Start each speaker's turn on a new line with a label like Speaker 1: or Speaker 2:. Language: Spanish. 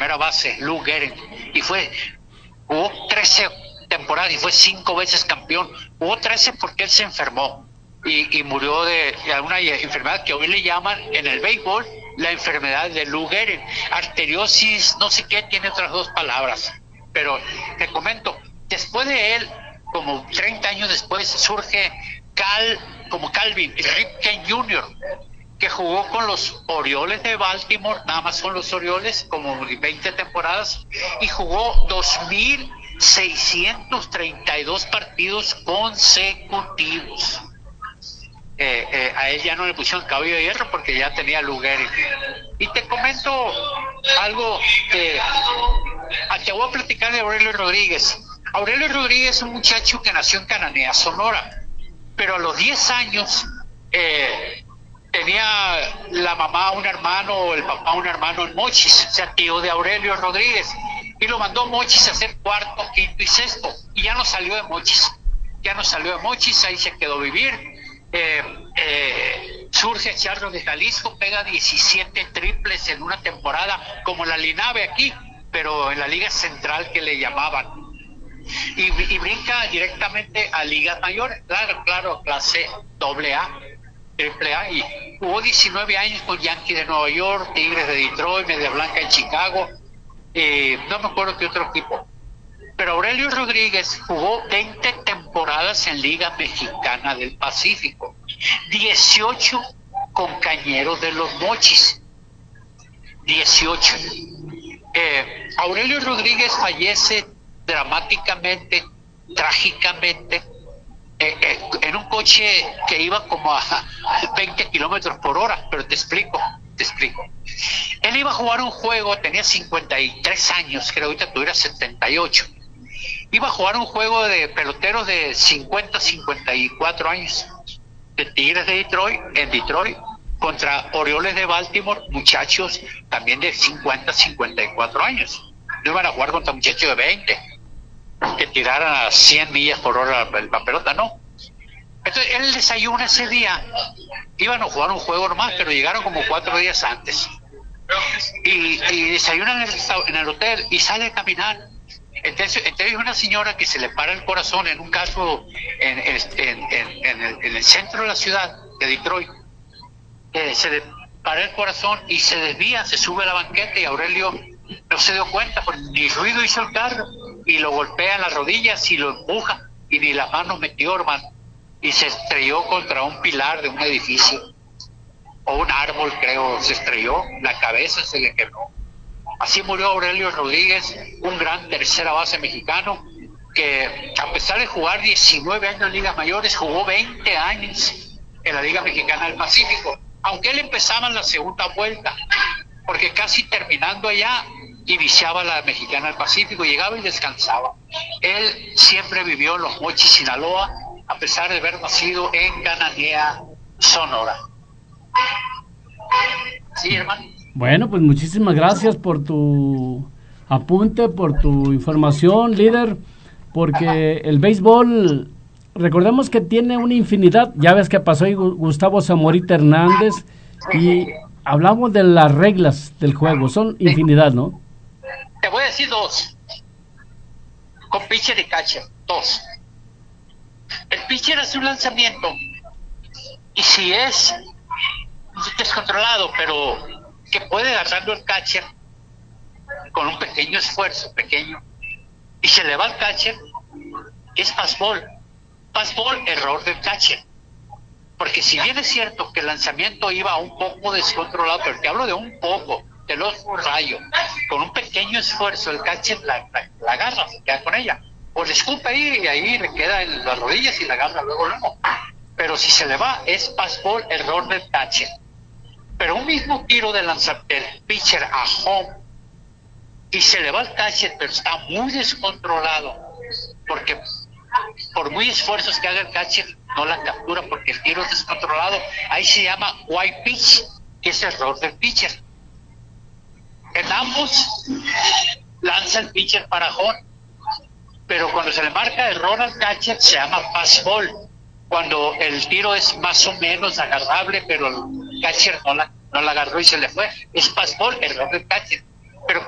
Speaker 1: primera base, Lou Gehrig, y jugó 13 temporadas y fue 5 veces campeón. Jugó 13 porque él se enfermó y murió de una enfermedad que hoy le llaman en el béisbol la enfermedad de Lou Gehrig, arteriosis, no sé qué, tiene otras 2 palabras, pero te comento, después de él, como 30 años después, surge Calvin Ripken Jr., que jugó con los Orioles de Baltimore, nada más con los Orioles, como 20 temporadas, y jugó 2,632 partidos consecutivos. A él ya no le pusieron cabello de hierro porque ya tenía Lou Gehrig. Y te comento algo que te voy a platicar de Aurelio Rodríguez. Aurelio Rodríguez es un muchacho que nació en Cananea, Sonora, pero a los 10 años tenía la mamá un hermano o el papá un hermano en Mochis, o sea, tío de Aurelio Rodríguez, y lo mandó Mochis a hacer 4º, 5º y 6º, y ya no salió de Mochis, ahí se quedó a vivir. Surge Charros de Jalisco, pega 17 triples en una temporada, como la Linave aquí, pero en la Liga Central que le llamaban, y brinca directamente a ligas mayores, claro, clase AA, AAA, y jugó 19 años con Yankees de Nueva York, Tigres de Detroit, Media Blanca en Chicago, no me acuerdo qué otro equipo. Pero Aurelio Rodríguez jugó 20 temporadas en Liga Mexicana del Pacífico, 18 con Cañeros de los Mochis, 18. Aurelio Rodríguez fallece dramáticamente, trágicamente, en un coche que iba como a 20 kilómetros por hora, pero te explico. Él iba a jugar un juego, tenía 53 años, creo que ahorita tuviera 78. Iba a jugar un juego de peloteros de 50, 54 años, de Tigres de Detroit, en Detroit, contra Orioles de Baltimore, muchachos también de 50, 54 años. No iban a jugar contra muchachos de 20, que tiraran a 100 millas por hora la pelota, no. Entonces él desayuna ese día, iban a jugar un juego normal, pero llegaron como 4 días antes. Y desayunan en el hotel y sale a caminar. Entonces hay una señora que se le para el corazón en un caso en el centro de la ciudad de Detroit, que se le para el corazón y se desvía, se sube a la banqueta y Aurelio no se dio cuenta, porque ni ruido hizo el carro y lo golpea en las rodillas y lo empuja y ni las manos metió, hermano, y se estrelló contra un pilar de un edificio o un árbol, creo, se estrelló, la cabeza se le quebró. Así murió Aurelio Rodríguez, un gran tercera base mexicano que, a pesar de jugar 19 años en ligas mayores, jugó 20 años en la Liga Mexicana del Pacífico, aunque él empezaba en la segunda vuelta, porque casi terminando allá iniciaba la Mexicana del Pacífico, llegaba y descansaba. Él siempre vivió en Los Mochis, Sinaloa, a pesar de haber nacido en Cananea, Sonora. Sí, hermano.
Speaker 2: Bueno, pues muchísimas gracias por tu apunte, por tu información, líder, porque el béisbol, recordemos que tiene una infinidad, ya ves que pasó ahí Gustavo Zamorita Hernández y hablamos de las reglas del juego, son infinidad, ¿no?
Speaker 1: Te voy a decir 2, con pitcher y catcher, 2. El pitcher hace un lanzamiento y si es descontrolado, pero que puede agarrarlo el catcher con un pequeño esfuerzo, y se le va al catcher, es fastball, error del catcher, porque si bien es cierto que el lanzamiento iba un poco descontrolado, pero te hablo de un poco, te lo rayo, con un pequeño esfuerzo el catcher la agarra, se queda con ella, o le escupe ahí y ahí le queda en las rodillas y la agarra luego, pero si se le va es fastball, error del catcher. Pero un mismo tiro del pitcher a home y se le va al catcher, pero está muy descontrolado, porque por muy esfuerzos que haga el catcher no la captura porque el tiro es descontrolado, ahí se llama white pitch, que es error del pitcher. En ambos lanza el pitcher para home, pero cuando se le marca error al catcher se llama fastball, cuando el tiro es más o menos agarrable pero el catcher no la agarró y se le fue, es fastball, error del catcher.